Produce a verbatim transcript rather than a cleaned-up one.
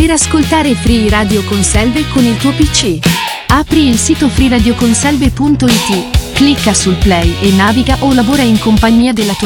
per ascoltare Free Radio Conselve con il tuo P C. Apri il sito free radio conselve punto it, clicca sul play e naviga o lavora in compagnia della tua